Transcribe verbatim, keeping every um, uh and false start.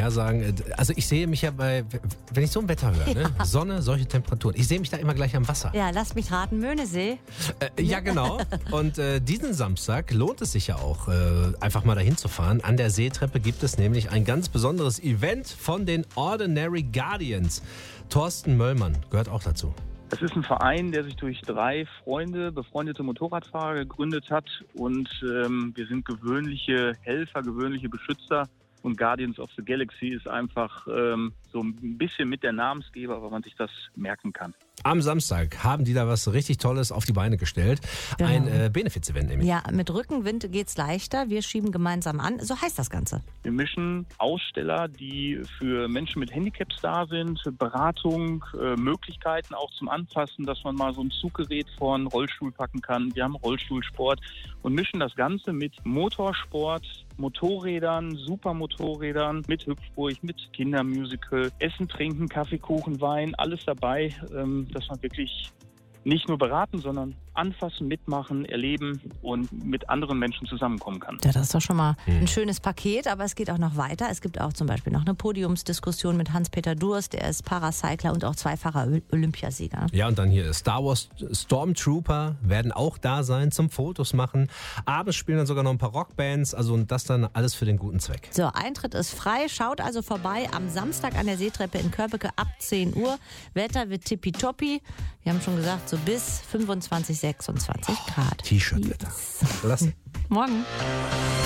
Vorhersagen. Also ich sehe mich ja bei, wenn ich so ein Wetter höre, ne? Ja. Sonne, solche Temperaturen. Ich sehe mich da immer gleich am Wasser. Ja, lass mich raten, Möhnesee. Äh, ja, genau. Und äh, diesen Samstag lohnt es sich ja auch, äh, einfach mal dahin zu fahren. An der Seetreppe gibt es nämlich ein ganz besonderes Event von den Ordinary Guardians. Thorsten Möllmann gehört auch dazu. Es ist ein Verein, der sich durch drei Freunde, befreundete Motorradfahrer gegründet hat. Und ähm, wir sind gewöhnliche Helfer, gewöhnliche Beschützer. Und Guardians of the Galaxy ist einfach ähm, so ein bisschen mit der Namensgeber, weil man sich das merken kann. Am Samstag haben die da was richtig Tolles auf die Beine gestellt. Genau. Ein äh, Benefiz-Event nämlich. Ja, mit Rückenwind geht's leichter. Wir schieben gemeinsam an. So heißt das Ganze. Wir mischen Aussteller, die für Menschen mit Handicaps da sind, Beratung, äh, Möglichkeiten auch zum Anfassen, dass man mal so ein Zuggerät vor einen Rollstuhl packen kann. Wir haben Rollstuhlsport und mischen das Ganze mit Motorsport, Motorrädern, Supermotorrädern, mit Hüpfburg, mit Kindermusical, Essen, Trinken, Kaffee, Kuchen, Wein, alles dabei, ähm, dass man wirklich nicht nur beraten, sondern anfassen, mitmachen, erleben und mit anderen Menschen zusammenkommen kann. Ja, das ist doch schon mal Mhm. ein schönes Paket, aber es geht auch noch weiter. Es gibt auch zum Beispiel noch eine Podiumsdiskussion mit Hans-Peter Durst, der ist Paracycler und auch zweifacher Olympiasieger. Ja, und dann hier Star Wars Stormtrooper werden auch da sein zum Fotos machen. Abends spielen dann sogar noch ein paar Rockbands, also und das dann alles für den guten Zweck. So, Eintritt ist frei. Schaut also vorbei am Samstag an der Seetreppe in Köpeke ab zehn Uhr. Wetter wird tippitoppi. Wir haben schon gesagt, so bis fünfundzwanzig, sechsundzwanzig Grad. T-Shirt-Wetter. Lass. Morgen.